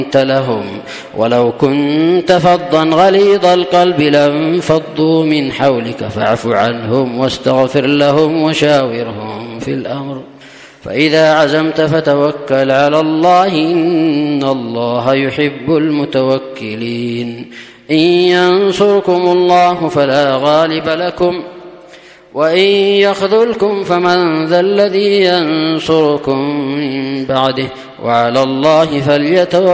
لهم ولو كنت فظا غليظ القلب لانفضوا من حولك فاعف عنهم واستغفر لهم وشاورهم في الأمر فإذا عزمت فتوكل على الله إن الله يحب المتوكلين إن ينصركم الله فلا غالب لكم وإن يخذلكم فمن ذا الذي ينصركم من بعده وعلى الله فليتوكل